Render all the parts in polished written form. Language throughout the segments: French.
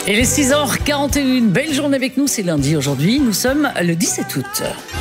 Et les 6h41, belle journée avec nous, c'est lundi aujourd'hui, nous sommes le 17 août.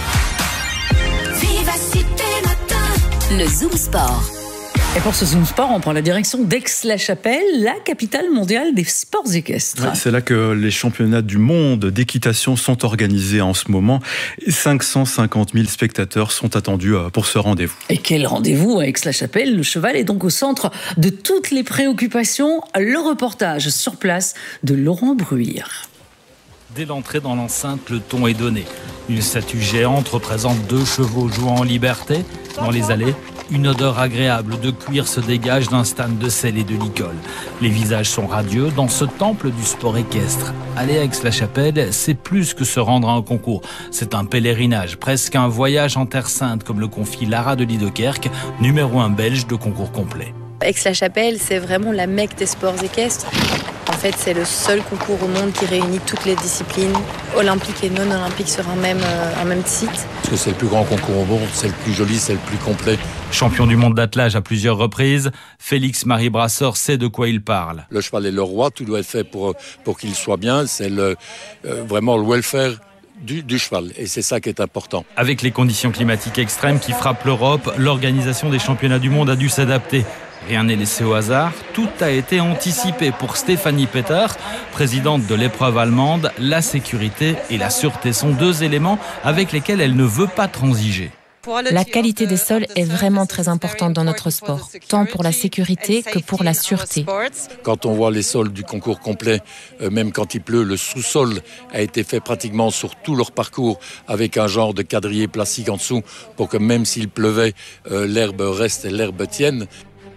Le Zoom Sport. Et pour ce Zoom Sport, on prend la direction d'Aix-la-Chapelle, la capitale mondiale des sports équestres. Ouais, c'est là que les championnats du monde d'équitation sont organisés en ce moment. 550 000 spectateurs sont attendus pour ce rendez-vous. Et quel rendez-vous à Aix-la-Chapelle? Le cheval est donc au centre de toutes les préoccupations. Le reportage sur place de Laurent Bruyère. Dès l'entrée dans l'enceinte, le ton est donné. Une statue géante représente 2 chevaux jouant en liberté. Dans les allées, une odeur agréable de cuir se dégage d'un stand de sel et de licol. Les visages sont radieux dans ce temple du sport équestre. Aller à Aix-la-Chapelle, c'est plus que se rendre à un concours. C'est un pèlerinage, presque un voyage en Terre Sainte, comme le confie Lara de Liedekerk, numéro 1 belge de concours complet. Aix-la-Chapelle, c'est vraiment la Mecque des sports équestres. En fait, c'est le seul concours au monde qui réunit toutes les disciplines, olympiques et non olympiques, sur un même site. Parce que c'est le plus grand concours au monde, c'est le plus joli, c'est le plus complet. Champion du monde d'attelage à plusieurs reprises, Félix-Marie Brasseur sait de quoi il parle. Le cheval est le roi, tout doit être fait pour qu'il soit bien. C'est vraiment le welfare du cheval, et c'est ça qui est important. Avec les conditions climatiques extrêmes qui frappent l'Europe, l'organisation des championnats du monde a dû s'adapter. Rien n'est laissé au hasard, tout a été anticipé. Pour Stéphanie Peter, présidente de l'épreuve allemande, la sécurité et la sûreté sont 2 éléments avec lesquels elle ne veut pas transiger. La qualité des sols est vraiment très importante dans notre sport, tant pour la sécurité que pour la sûreté. Quand on voit les sols du concours complet, même quand il pleut, le sous-sol a été fait pratiquement sur tout leur parcours avec un genre de quadrillé plastique en dessous pour que même s'il pleuvait, l'herbe reste et l'herbe tienne.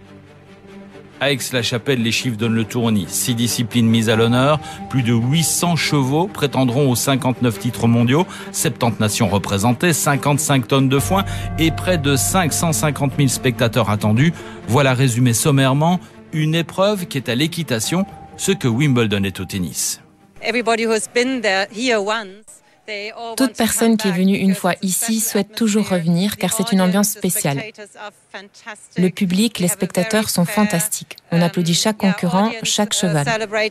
À Aix-la-Chapelle, les chiffres donnent le tournis. 6 disciplines mises à l'honneur, plus de 800 chevaux prétendront aux 59 titres mondiaux, 70 nations représentées, 55 tonnes de foin et près de 550 000 spectateurs attendus. Voilà résumé sommairement une épreuve qui est à l'équitation, ce que Wimbledon est au tennis. Toute personne qui est venue une fois ici souhaite toujours revenir car c'est une ambiance spéciale. Le public, les spectateurs sont fantastiques. On applaudit chaque concurrent, chaque cheval.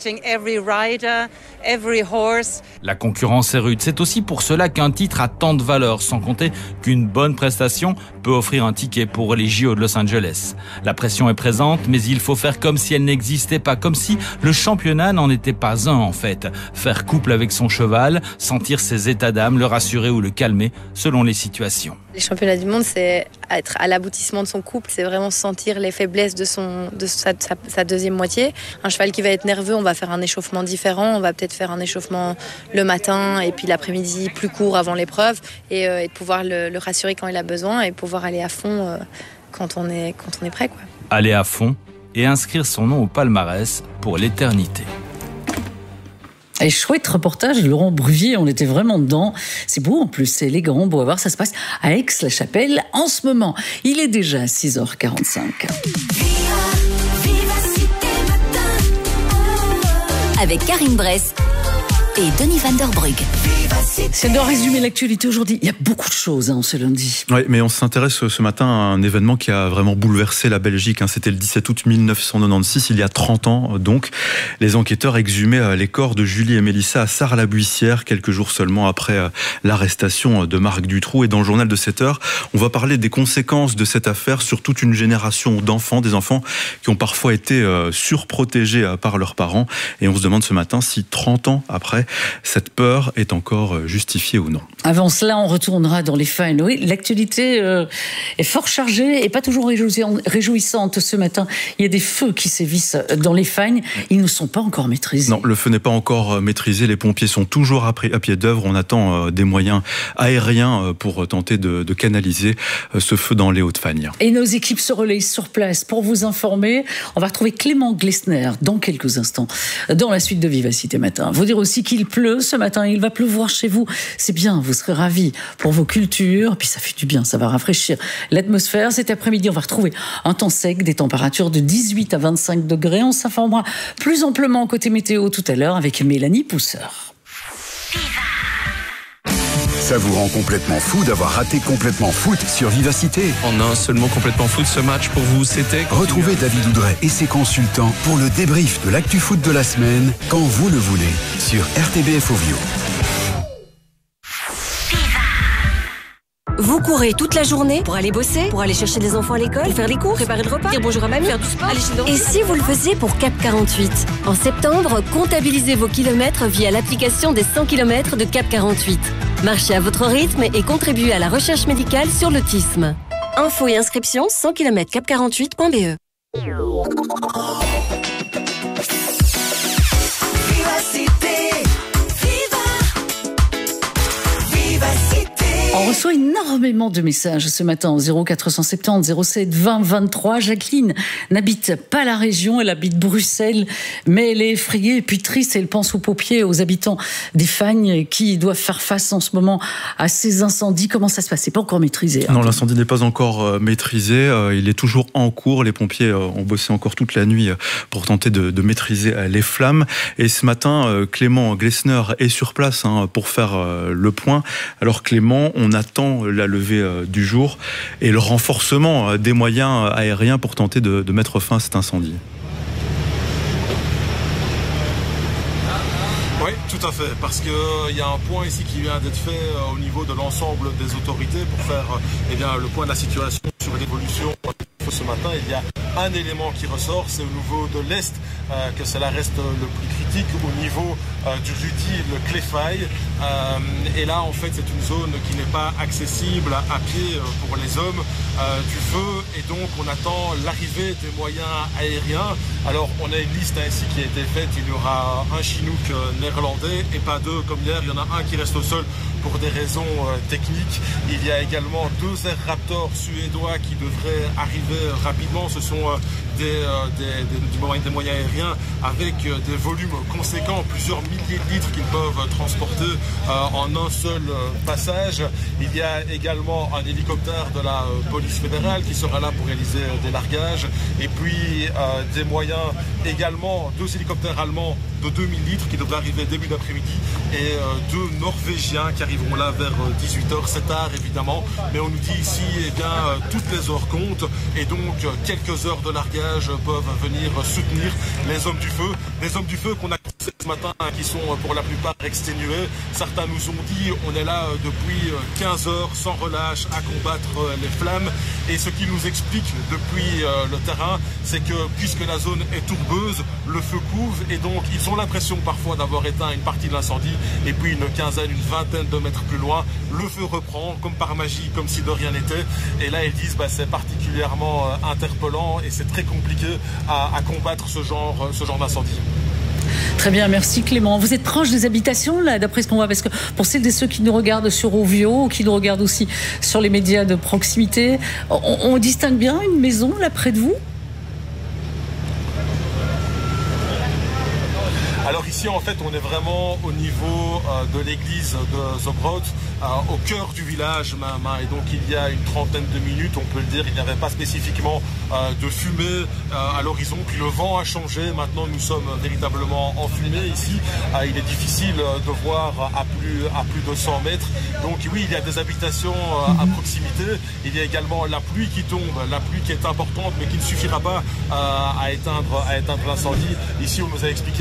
La concurrence est rude. C'est aussi pour cela qu'un titre a tant de valeur, sans compter qu'une bonne prestation peut offrir un ticket pour les JO de Los Angeles. La pression est présente, mais il faut faire comme si elle n'existait pas, comme si le championnat n'en était pas un en fait. Faire couple avec son cheval, sentir ses états d'âme, le rassurer ou le calmer, selon les situations. Les championnats du monde, c'est être à l'aboutissement de son couple, c'est vraiment sentir les faiblesses de sa deuxième moitié. Un cheval qui va être nerveux, on va faire un échauffement différent, on va peut-être faire un échauffement le matin et puis l'après-midi plus court avant l'épreuve et de pouvoir le rassurer quand il a besoin et pouvoir aller à fond quand on est prêt, quoi. Aller à fond et inscrire son nom au palmarès pour l'éternité. Et chouette reportage de Laurent Bruyère, on était vraiment dedans. C'est beau en plus, c'est élégant, beau à voir. Ça se passe à Aix-la-Chapelle en ce moment. Il est déjà 6h45. Avec Karine Bress et Denis Van der Brugge. C'est de résumer l'actualité aujourd'hui. Il y a beaucoup de choses ce lundi. Oui, mais on s'intéresse ce matin à un événement qui a vraiment bouleversé la Belgique. C'était le 17 août 1996, il y a 30 ans donc. Les enquêteurs exhumaient les corps de Julie et Mélissa à Sarre-la-Buissière, quelques jours seulement après l'arrestation de Marc Dutroux. Et dans le journal de 7 heures, on va parler des conséquences de cette affaire sur toute une génération d'enfants, des enfants qui ont parfois été surprotégés par leurs parents. Et on se demande ce matin si 30 ans après, cette peur est encore justifiée ou non. Avant cela, on retournera dans les fans. Oui, l'actualité est fort chargée et pas toujours réjouissante ce matin. Il y a des feux qui sévissent dans les fans. Ils ne sont pas encore maîtrisés. Non, le feu n'est pas encore maîtrisé. Les pompiers sont toujours à pied d'œuvre. On attend des moyens aériens pour tenter de canaliser ce feu dans les Hauts-de-Fagne. Et nos équipes se relayent sur place pour vous informer. On va retrouver Clément Glessner dans quelques instants dans la suite de Vivacité Matin. Vous dire aussi qu'il pleut ce matin. Il va pleuvoir chez vous. C'est bien, vous serez ravis pour vos cultures. Puis ça fait du bien, ça va rafraîchir l'atmosphère. Cet après-midi, on va retrouver un temps sec, des températures de 18 à 25 degrés. On s'informera plus amplement côté météo tout à l'heure avec Mélanie Pousseur. Ça vous rend complètement fou d'avoir raté Complètement Foot sur Vivacité. En un seul mot, Complètement Foot, ce match pour vous, c'était... Retrouvez David Oudret et ses consultants pour le débrief de l'actu foot de la semaine, quand vous le voulez, sur RTBF Ovio. Vous courez toute la journée pour aller bosser, pour aller chercher les enfants à l'école, pour faire les cours, préparer le repas, dire bonjour à mamie, faire du sport, aller chez le dentiste. Et si vous le faisiez pour Cap 48 ? En septembre, comptabilisez vos kilomètres via l'application des 100 km de Cap 48. Marchez à votre rythme et contribuez à la recherche médicale sur l'autisme. Infos et inscriptions 100 km cap48.be. On reçoit énormément de messages ce matin au 0470 07 20 23. Jacqueline n'habite pas la région, elle habite Bruxelles, mais elle est effrayée et puis triste. Elle pense aux pompiers, aux habitants des Fagnes qui doivent faire face en ce moment à ces incendies. Comment ça se passe ? C'est pas encore maîtrisé. Non, l'incendie n'est pas encore maîtrisé. Il est toujours en cours. Les pompiers ont bossé encore toute la nuit pour tenter de maîtriser les flammes. Et ce matin, Clément Glessner est sur place pour faire le point. Alors Clément, on attend la levée du jour et le renforcement des moyens aériens pour tenter de mettre fin à cet incendie. Oui, tout à fait, parce qu'il y a un point ici qui vient d'être fait au niveau de l'ensemble des autorités pour faire le point de la situation sur l'évolution. Ce matin, il y a un élément qui ressort, c'est au niveau de l'Est que cela reste le plus critique, au niveau du Rudy, le Cléfaille. Et là, en fait, c'est une zone qui n'est pas accessible à pied pour les hommes du feu. Et donc, on attend l'arrivée des moyens aériens. Alors, on a une liste ici qui a été faite. Il y aura un Chinook néerlandais et pas deux comme hier. Il y en a un qui reste au sol pour des raisons techniques. Il y a également 2 Air Raptor suédois qui devraient arriver rapidement. Ce sont des moyens aériens avec des volumes conséquents, plusieurs milliers de litres qu'ils peuvent transporter en un seul passage. Il y a également un hélicoptère de la police fédérale qui sera là pour réaliser des largages. Et puis des moyens également, 2 hélicoptères allemands de 2000 litres qui devraient arriver début d'après-midi et 2 Norvégiens qui arriveront là vers 18h. C'est tard évidemment, mais on nous dit ici toutes les heures comptent et donc quelques heures de largage peuvent venir soutenir les hommes du feu. Les hommes du feu qu'on a ce matin qui sont pour la plupart exténués. Certains nous ont dit on est là depuis 15 heures sans relâche à combattre les flammes et ce qu'ils nous expliquent depuis le terrain, c'est que puisque la zone est tourbeuse, le feu couve et donc ils ont l'impression parfois d'avoir éteint une partie de l'incendie et puis une quinzaine, une vingtaine de mètres plus loin, le feu reprend comme par magie, comme si de rien n'était. Et là ils disent c'est particulièrement interpellant et c'est très compliqué à combattre ce genre d'incendie. Très bien, merci Clément. Vous êtes proche des habitations, là, d'après ce qu'on voit, parce que pour celles et ceux qui nous regardent sur Ovio, qui nous regardent aussi sur les médias de proximité, on distingue bien une maison, là, près de vous ? Alors ici, en fait, on est vraiment au niveau de l'église de Zobrot, au cœur du village même. Et donc, il y a une trentaine de minutes, on peut le dire, il n'y avait pas spécifiquement de fumée à l'horizon. Puis le vent a changé. Maintenant, nous sommes véritablement en fumée ici. Il est difficile de voir à plus de 100 mètres. Donc oui, il y a des habitations à proximité. Il y a également la pluie qui tombe, la pluie qui est importante, mais qui ne suffira pas à éteindre l'incendie. Ici, on nous a expliqué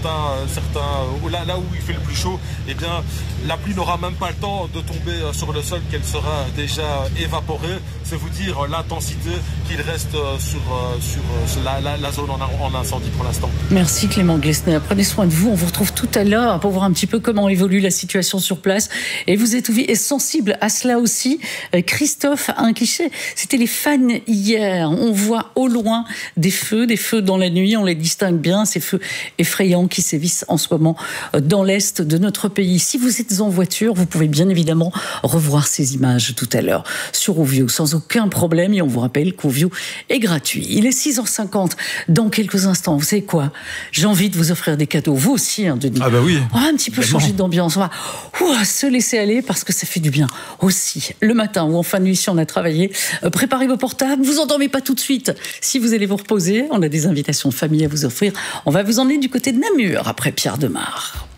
là où il fait le plus chaud, la pluie n'aura même pas le temps de tomber sur le sol qu'elle sera déjà évaporée. C'est vous dire l'intensité qu'il reste sur la zone en incendie pour l'instant. Merci Clément Glessner. Prenez soin de vous. On vous retrouve tout à l'heure pour voir un petit peu comment évolue la situation sur place. Et vous êtes sensible à cela aussi. Christophe a un cliché. C'était les Fagnes hier. On voit au loin des feux dans la nuit. On les distingue bien. Ces feux effrayants qui sévissent en ce moment dans l'est de notre pays. Si vous êtes en voiture, vous pouvez bien évidemment revoir ces images tout à l'heure sur Ovio sans aucun problème. Et on vous rappelle qu'Ovio est gratuit. Il est 6h50. Dans quelques instants, vous savez quoi ? J'ai envie de vous offrir des cadeaux. Vous aussi, Denis. Ah bah oui. On va un petit peu changer d'ambiance. On va se laisser aller parce que ça fait du bien aussi. Le matin ou en fin de nuit, si on a travaillé, préparez vos portables. Vous endormez pas tout de suite. Si vous allez vous reposer, on a des invitations de famille à vous offrir. On va vous emmener du côté de Namur après Pierre Demar.